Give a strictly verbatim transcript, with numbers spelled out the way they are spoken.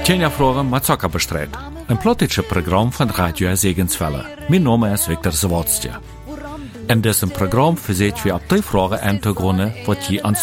Tjenja-Fragen mit Zucker bestreut. Ein politisches Programm von Radio Segenswelle. Mein Name ist Viktor Sawatzke. In diesem Programm versuchen wir auf die Fragen einzugehen, die ihr ans